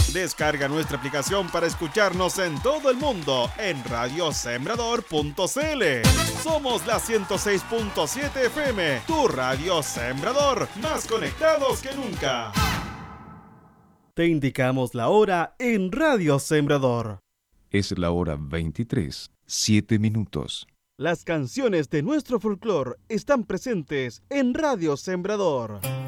Descarga nuestra aplicación para escucharnos en todo el mundo en radiosembrador.cl. Somos la 106.7 FM, tu radio Sembrador, más conectados que nunca. Te indicamos la hora en Radio Sembrador. Es la hora 23, 7 minutos. Las canciones de nuestro folclore están presentes en Radio Sembrador.